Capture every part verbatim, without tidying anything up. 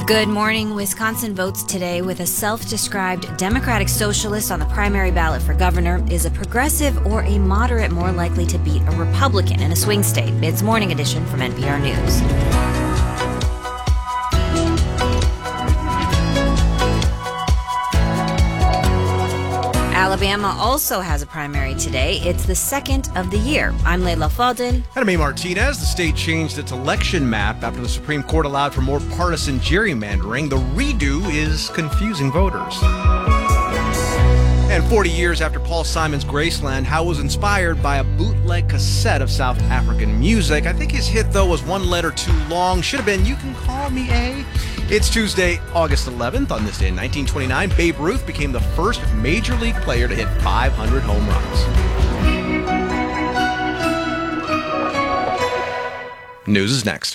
Good morning. Wisconsin votes today with a self-described Democratic socialist on the primary ballot for governor. Is a progressive or a moderate more likely to beat a Republican in a swing state? It's Morning Edition from N P R News. Alabama also has a primary today. It's the second of the year. I'm Leila Fadel. And I'm A. Martinez. The state changed its election map after the Supreme Court allowed for more partisan gerrymandering. The redo is confusing voters. And forty years after Paul Simon's Graceland, Howe was inspired by a bootleg cassette of South African music. I think his hit, though, was one letter too long. Should have been, "You Can Call Me A." It's Tuesday, August eleventh. On this day in nineteen twenty-nine, Babe Ruth became the first major league player to hit five hundred home runs. News is next.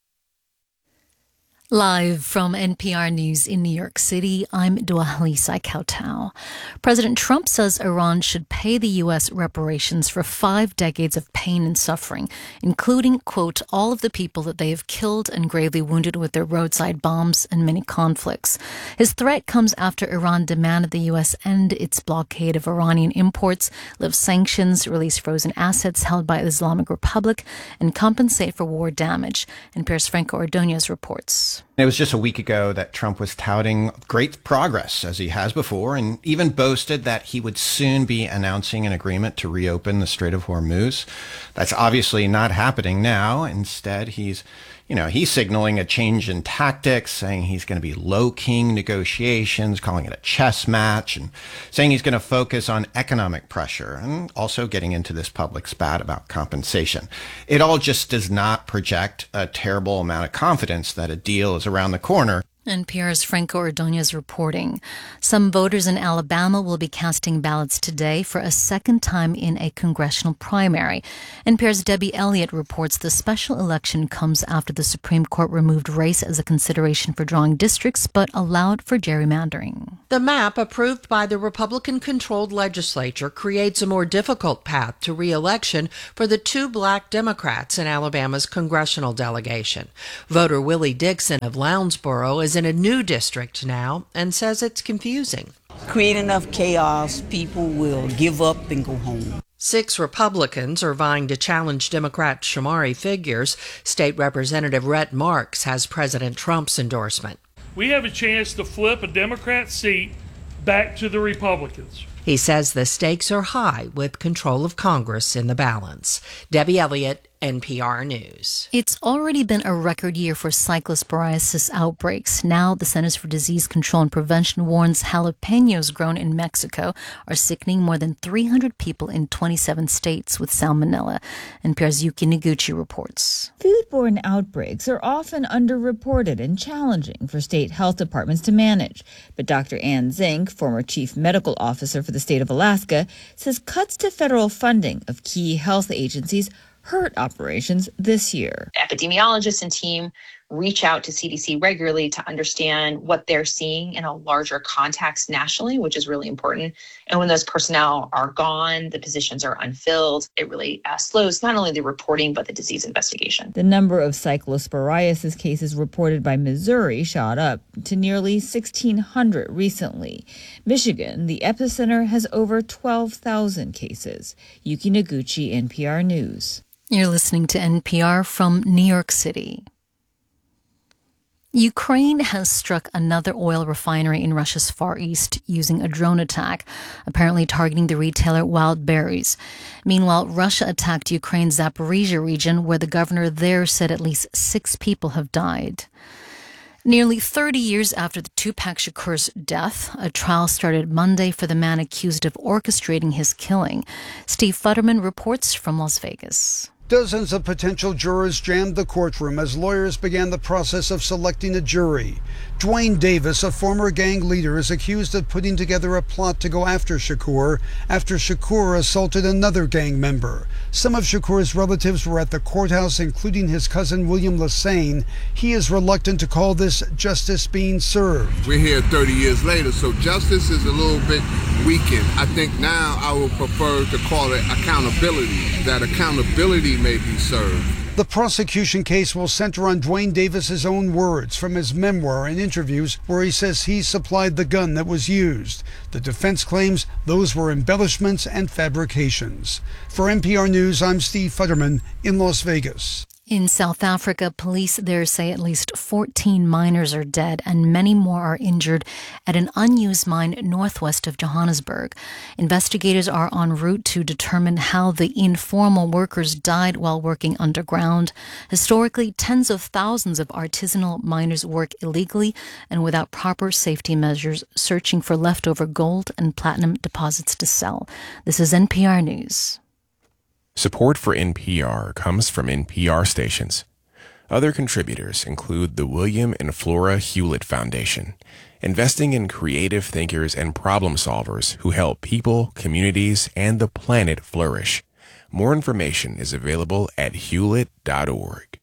Live from N P R News in New York City, I'm Dwalisa Kautau. President Trump says Iran should pay the U S reparations for five decades of pain and suffering, including, quote, all of the people that they have killed and gravely wounded with their roadside bombs and many conflicts. His threat comes after Iran demanded the U S end its blockade of Iranian imports, lift sanctions, release frozen assets held by the Islamic Republic, and compensate for war damage. N P R's Franco Ordonez reports. It was just a week ago that Trump was touting great progress, as he has before, and even boasted that he would soon be announcing an agreement to reopen the Strait of Hormuz. That's obviously not happening now. Instead, he's, you know, he's signaling a change in tactics, saying he's going to be low-key negotiations, calling it a chess match, and saying he's going to focus on economic pressure, and also getting into this public spat about compensation. It all just does not project a terrible amount of confidence that a deal is around the corner. N P R's Franco Ordonez reporting. Some voters in Alabama will be casting ballots today for a second time in a congressional primary. N P R's Debbie Elliott reports the special election comes after the Supreme Court removed race as a consideration for drawing districts, but allowed for gerrymandering. The map approved by the Republican-controlled legislature creates a more difficult path to re-election for the two black Democrats in Alabama's congressional delegation. Voter Willie Dixon of Lounsboro is in a new district now and says it's confusing. Create enough chaos, people will give up and go home. Six Republicans are vying to challenge Democrat Shamari figures. State Representative Rhett Marks has President Trump's endorsement. We have a chance to flip a Democrat seat back to the Republicans. He says the stakes are high with control of Congress in the balance. Debbie Elliott, N P R News. It's already been a record year for cyclosporiasis outbreaks. Now, the Centers for Disease Control and Prevention warns jalapenos grown in Mexico are sickening more than three hundred people in twenty-seven states with salmonella. N P R's Yuki Noguchi reports. Foodborne outbreaks are often underreported and challenging for state health departments to manage. But Doctor Ann Zink, former chief medical officer for the state of Alaska, says cuts to federal funding of key health agencies hurt operations this year. Epidemiologists and team reach out to C D C regularly to understand what they're seeing in a larger context nationally, which is really important. And when those personnel are gone, the positions are unfilled, it really uh, slows not only the reporting, but the disease investigation. The number of cyclosporiasis cases reported by Missouri shot up to nearly sixteen hundred recently. Michigan, the epicenter, has over twelve thousand cases. Yuki Noguchi, N P R News. You're listening to N P R from New York City. Ukraine has struck another oil refinery in Russia's Far East using a drone attack, apparently targeting the retailer Wild Berries. Meanwhile, Russia attacked Ukraine's Zaporizhia region, where the governor there said at least six people have died. Nearly thirty years after the Tupac Shakur's death, a trial started Monday for the man accused of orchestrating his killing. Steve Futterman reports from Las Vegas. Dozens of potential jurors jammed the courtroom as lawyers began the process of selecting a jury. Dwayne Davis, a former gang leader, is accused of putting together a plot to go after Shakur after Shakur assaulted another gang member. Some of Shakur's relatives were at the courthouse, including his cousin William Lassane. He is reluctant to call this justice being served. We're here thirty years later, so justice is a little bit weakened. I think now I would prefer to call it accountability, that accountability may be served. The prosecution case will center on Duane Davis's own words from his memoir and interviews where he says he supplied the gun that was used. The defense claims those were embellishments and fabrications. For N P R News, I'm Steve Futterman in Las Vegas. In South Africa, police there say at least fourteen miners are dead and many more are injured at an unused mine northwest of Johannesburg. Investigators are en route to determine how the informal workers died while working underground. Historically, tens of thousands of artisanal miners work illegally and without proper safety measures, searching for leftover gold and platinum deposits to sell. This is N P R News. Support for N P R comes from N P R stations. Other contributors include the William and Flora Hewlett Foundation, investing in creative thinkers and problem solvers who help people, communities, and the planet flourish. More information is available at hewlett dot org.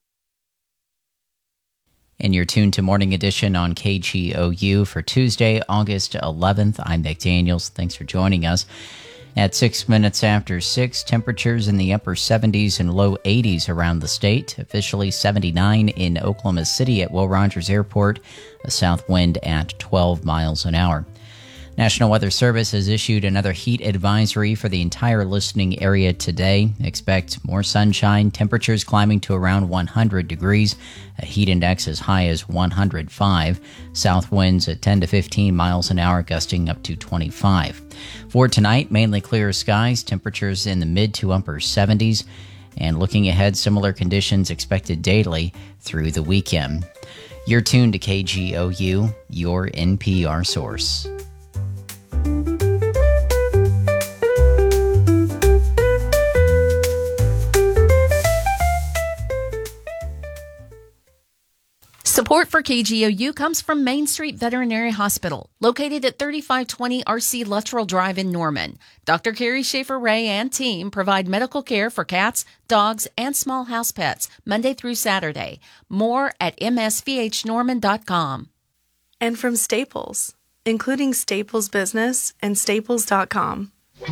And you're tuned to Morning Edition on K G O U for Tuesday, August eleventh. I'm Nick Daniels. Thanks for joining us. At six minutes after six, temperatures in the upper seventies and low eighties around the state. Officially seventy-nine in Oklahoma City at Will Rogers Airport. A south wind at twelve miles an hour. National Weather Service has issued another heat advisory for the entire listening area today. Expect more sunshine, temperatures climbing to around one hundred degrees, a heat index as high as one hundred five, south winds at ten to fifteen miles an hour, gusting up to twenty-five. For tonight, mainly clear skies, temperatures in the mid to upper seventies, and looking ahead, similar conditions expected daily through the weekend. You're tuned to K G O U, your N P R source. Support for K G O U comes from Main Street Veterinary Hospital, located at thirty-five twenty R C Luttrell Drive in Norman. Doctor Carrie Schaefer-Ray and team provide medical care for cats, dogs, and small house pets, Monday through Saturday. More at m s v h norman dot com. And from Staples, including Staples Business and staples dot com.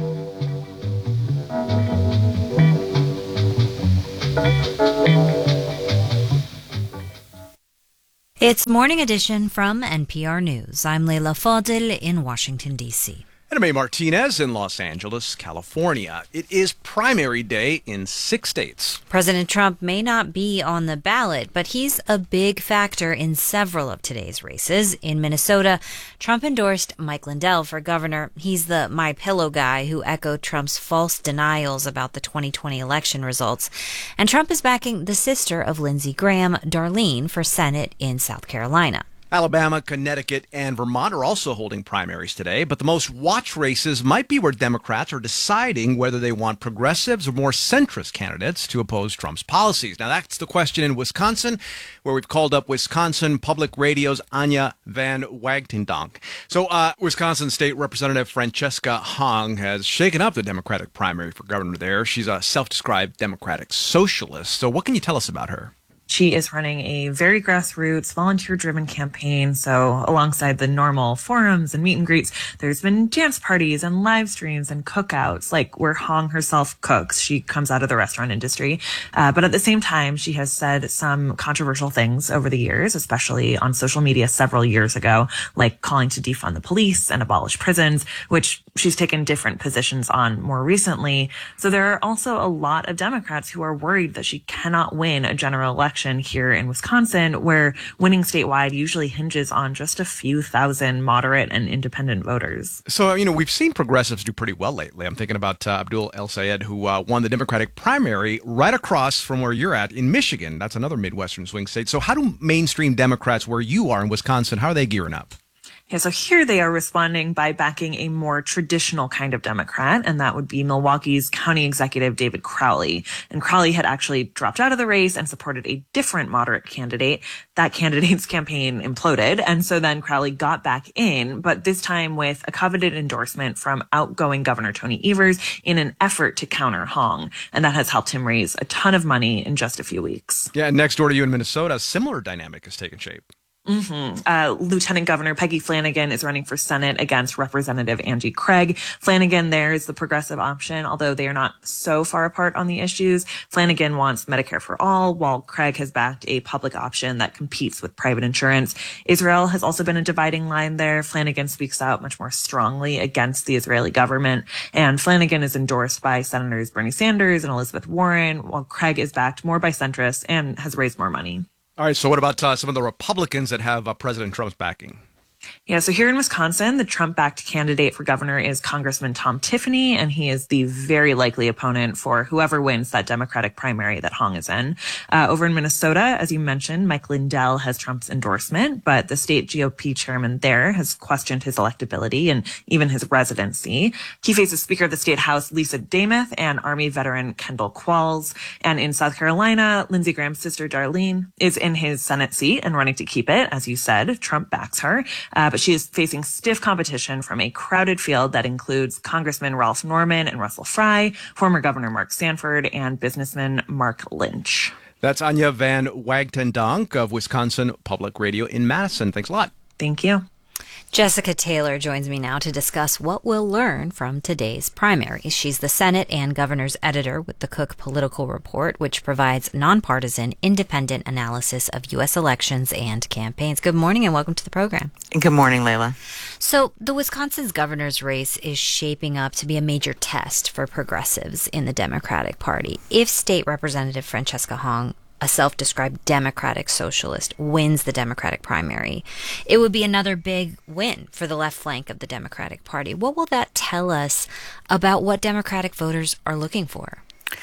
It's Morning Edition from N P R News. I'm Leila Fadel in Washington, D C And May Martinez in Los Angeles, California. It is primary day in six states. President Trump may not be on the ballot, but he's a big factor in several of today's races. In Minnesota, Trump endorsed Mike Lindell for governor. He's the My Pillow guy who echoed Trump's false denials about the twenty twenty election results. And Trump is backing the sister of Lindsey Graham, Darlene, for Senate in South Carolina. Alabama, Connecticut, and Vermont are also holding primaries today, but the most watched races might be where Democrats are deciding whether they want progressives or more centrist candidates to oppose Trump's policies. Now, that's the question in Wisconsin, where we've called up Wisconsin Public Radio's Anya Van Wagtendonk. So, uh, Wisconsin State Representative Francesca Hong has shaken up the Democratic primary for governor there. She's a self-described Democratic socialist. So what can you tell us about her? She is running a very grassroots, volunteer-driven campaign. So alongside the normal forums and meet and greets, there's been dance parties and live streams and cookouts, like where Hong herself cooks. She comes out of the restaurant industry. Uh, but at the same time, she has said some controversial things over the years, especially on social media several years ago, like calling to defund the police and abolish prisons, which she's taken different positions on more recently. So there are also a lot of Democrats who are worried that she cannot win a general election here in Wisconsin, where winning statewide usually hinges on just a few thousand moderate and independent voters. So, you know, we've seen progressives do pretty well lately. I'm thinking about uh, Abdul El Sayed, who uh, won the Democratic primary right across from where you're at in Michigan. That's another Midwestern swing state. So how do mainstream Democrats where you are in Wisconsin, how are they gearing up? Yeah, so here they are responding by backing a more traditional kind of Democrat, and that would be Milwaukee's County Executive David Crowley. And Crowley had actually dropped out of the race and supported a different moderate candidate. That candidate's campaign imploded, and so then Crowley got back in, but this time with a coveted endorsement from outgoing Governor Tony Evers in an effort to counter Hong. And that has helped him raise a ton of money in just a few weeks. Yeah, and next door to you in Minnesota, a similar dynamic has taken shape. Mm-hmm. Uh, Lieutenant Governor Peggy Flanagan is running for Senate against Representative Angie Craig. Flanagan there is the progressive option, although they are not so far apart on the issues. Flanagan wants Medicare for all, while Craig has backed a public option that competes with private insurance. Israel has also been a dividing line there. Flanagan speaks out much more strongly against the Israeli government, and Flanagan is endorsed by Senators Bernie Sanders and Elizabeth Warren, while Craig is backed more by centrists and has raised more money. All right, so what about uh, some of the Republicans that have uh, President Trump's backing? Yeah, so here in Wisconsin, the Trump-backed candidate for governor is Congressman Tom Tiffany, and he is the very likely opponent for whoever wins that Democratic primary that Hong is in. Uh, over in Minnesota, as you mentioned, Mike Lindell has Trump's endorsement, but the state G O P chairman there has questioned his electability and even his residency. He faces Speaker of the State House Lisa Damath and Army veteran Kendall Qualls. And in South Carolina, Lindsey Graham's sister Darlene is in his Senate seat and running to keep it. As you said, Trump backs her. Uh, but she is facing stiff competition from a crowded field that includes Congressman Ralph Norman and Russell Fry, former Governor Mark Sanford, and businessman Mark Lynch. That's Anya Van Wagtendonk of Wisconsin Public Radio in Madison. Thanks a lot. Thank you. Jessica Taylor joins me now to discuss what we'll learn from today's primaries. She's the Senate and Governor's editor with the Cook Political Report, which provides nonpartisan, independent analysis of U S elections and campaigns. Good morning and welcome to the program. Good morning, Layla. So the Wisconsin's governor's race is shaping up to be a major test for progressives in the Democratic Party. If State Representative Francesca Hong, a self-described Democratic socialist, wins the Democratic primary, it would be another big win for the left flank of the Democratic Party. What will that tell us about what Democratic voters are looking for?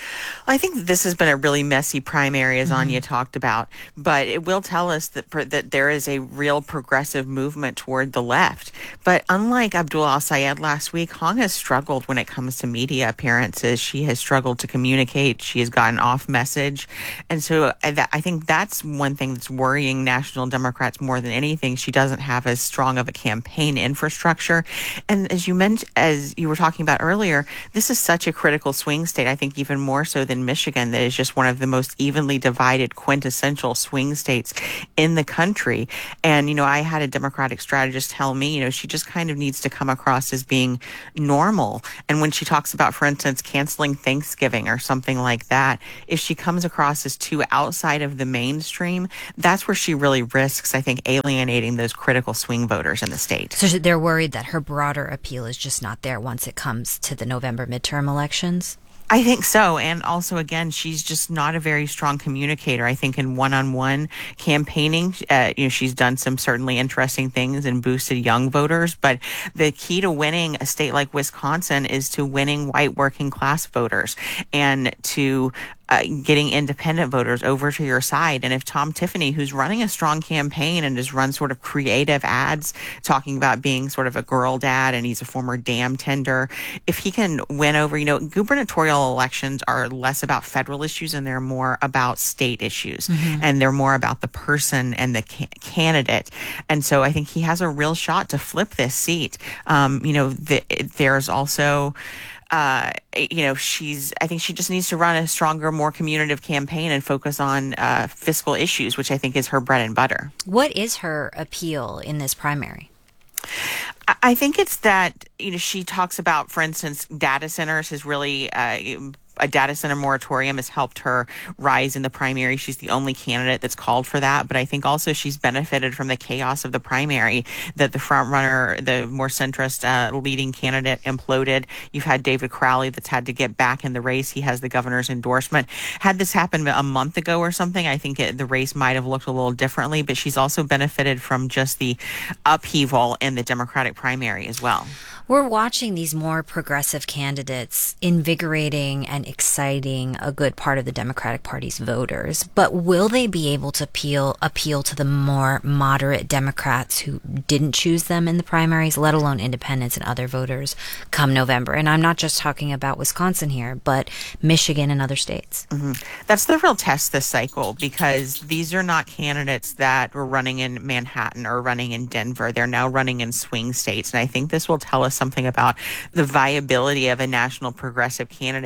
I think this has been a really messy primary, as Mm-hmm. Anya talked about, but it will tell us that that there is a real progressive movement toward the left. But unlike Abdul Al-Sayed last week, Hong has struggled when it comes to media appearances. She has struggled to communicate. She has gotten off message. And so I, I think that's one thing that's worrying National Democrats more than anything. She doesn't have as strong of a campaign infrastructure. And as you mentioned, as you were talking about earlier, this is such a critical swing state, I think even more so than Michigan, that is just one of the most evenly divided quintessential swing states in the country. And, you know, I had a Democratic strategist tell me, you know, she just kind of needs to come across as being normal. And when she talks about, for instance, canceling Thanksgiving or something like that, if she comes across as too outside of the mainstream, that's where she really risks, I think, alienating those critical swing voters in the state. So they're worried that her broader appeal is just not there once it comes to the November midterm elections? I think so. And also, again, she's just not a very strong communicator. I think in one-on-one campaigning, uh, you know, she's done some certainly interesting things and boosted young voters. But the key to winning a state like Wisconsin is to winning white working class voters and to Uh, getting independent voters over to your side. And if Tom Tiffany, who's running a strong campaign and has run sort of creative ads talking about being sort of a girl dad and he's a former dam tender, if he can win over, you know, gubernatorial elections are less about federal issues and they're more about state issues. Mm-hmm. And they're more about the person and the ca- candidate. And so I think he has a real shot to flip this seat. Um, you know, the, there's also... Uh, you know, she's, I think she just needs to run a stronger, more communicative campaign and focus on uh, fiscal issues, which I think is her bread and butter. What is her appeal in this primary? I think it's that, you know, she talks about, for instance, data centers has really, uh, a data center moratorium has helped her rise in the primary. She's the only candidate that's called for that. But I think also she's benefited from the chaos of the primary, that the front runner, the more centrist uh, leading candidate imploded. You've had David Crowley that's had to get back in the race. He has the governor's endorsement. Had this happened a month ago or something, I think it, the race might have looked a little differently. But she's also benefited from just the upheaval in the Democratic primary as well. We're watching these more progressive candidates invigorating and exciting a good part of the Democratic Party's voters. But will they be able to appeal, appeal to the more moderate Democrats who didn't choose them in the primaries, let alone independents and other voters come November? And I'm not just talking about Wisconsin here, but Michigan and other states. Mm-hmm. That's the real test this cycle, because these are not candidates that were running in Manhattan or running in Denver. They're now running in swing states. And I think this will tell us something about the viability of a national progressive candidate in twenty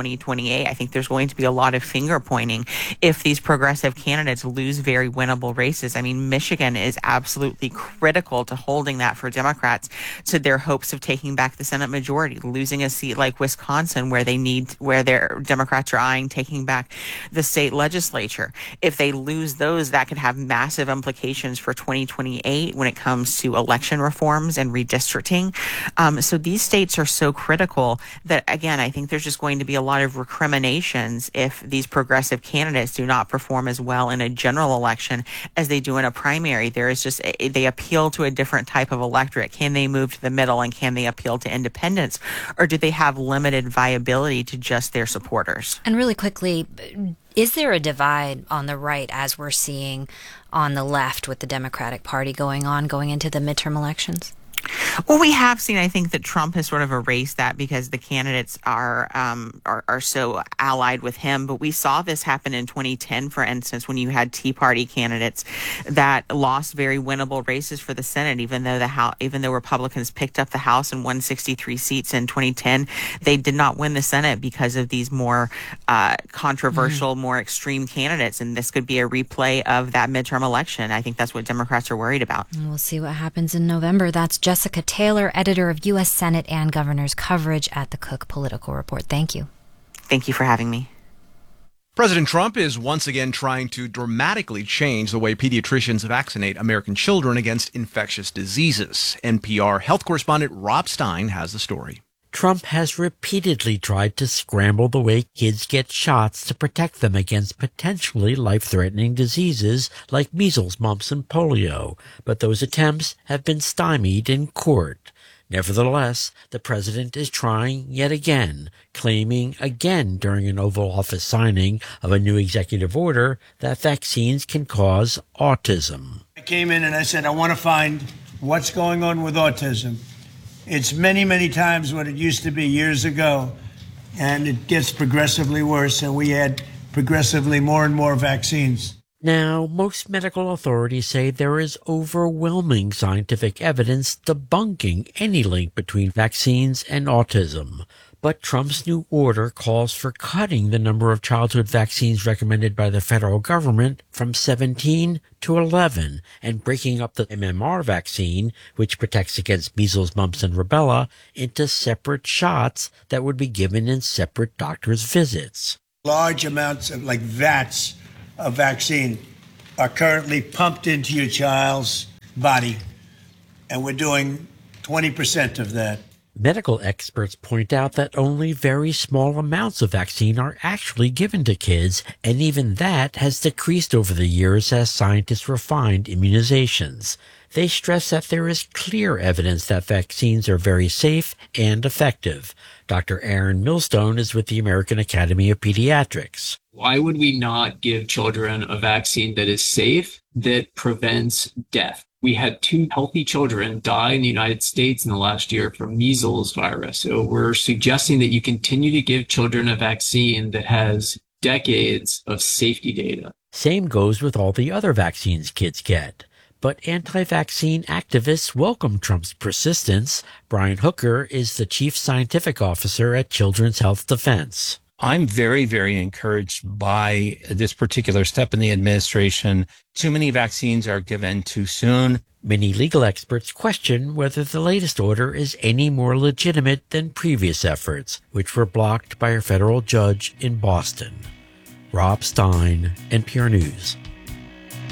twenty twenty-eight. I think there's going to be a lot of finger pointing if these progressive candidates lose very winnable races. I mean, Michigan is absolutely critical to holding that for Democrats to their hopes of taking back the Senate majority. Losing a seat like Wisconsin, where they need, where their Democrats are eyeing taking back the state legislature. If they lose those, that could have massive implications for twenty twenty-eight when it comes to election reforms and redistricting. Um, so these states are so critical that, again, I think there's just going to be a lot of recriminations if these progressive candidates do not perform as well in a general election as they do in a primary. There is just, a, they appeal to a different type of electorate. Can they move to the middle, and can they appeal to independents, or do they have limited viability to just their supporters? And really quickly, is there a divide on the right as we're seeing on the left with the Democratic Party going on going into the midterm elections? Well, we have seen, I think, that Trump has sort of erased that because the candidates are, um, are are so allied with him. But we saw this happen in twenty ten, for instance, when you had Tea Party candidates that lost very winnable races for the Senate, even though the House, even though Republicans picked up the House and won sixty-three seats in twenty ten, they did not win the Senate because of these more uh, controversial, mm-hmm. more extreme candidates. And this could be a replay of that midterm election. I think that's what Democrats are worried about. And we'll see what happens in November. That's Jessica Taylor, editor of U S Senate and Governor's Coverage at the Cook Political Report. Thank you. Thank you for having me. President Trump is once again trying to dramatically change the way pediatricians vaccinate American children against infectious diseases. N P R health correspondent Rob Stein has the story. Trump has repeatedly tried to scramble the way kids get shots to protect them against potentially life-threatening diseases like measles, mumps, and polio, but those attempts have been stymied in court. Nevertheless, the president is trying yet again, claiming again during an Oval Office signing of a new executive order that vaccines can cause autism. I came in and I said, I want to find what's going on with autism. It's many, many times what it used to be years ago, and it gets progressively worse, and we add progressively more and more vaccines. Now, most medical authorities say there is overwhelming scientific evidence debunking any link between vaccines and autism. But Trump's new order calls for cutting the number of childhood vaccines recommended by the federal government from seventeen to eleven and breaking up the M M R vaccine, which protects against measles, mumps, and rubella, into separate shots that would be given in separate doctor's visits. Large amounts of, like vats of vaccine are currently pumped into your child's body, and we're doing twenty percent of that. Medical experts point out that only very small amounts of vaccine are actually given to kids, and even that has decreased over the years as scientists refined immunizations. They stress that there is clear evidence that vaccines are very safe and effective. Doctor Aaron Millstone is with the American Academy of Pediatrics. Why would we not give children a vaccine that is safe, that prevents death? We had two healthy children die in the United States in the last year from measles virus. So we're suggesting that you continue to give children a vaccine that has decades of safety data. Same goes with all the other vaccines kids get. But anti-vaccine activists welcome Trump's persistence. Brian Hooker is the chief scientific officer at Children's Health Defense. I'm very, very encouraged by this particular step in the administration. Too many vaccines are given too soon. Many legal experts question whether the latest order is any more legitimate than previous efforts, which were blocked by a federal judge in Boston. Rob Stein, N P R News.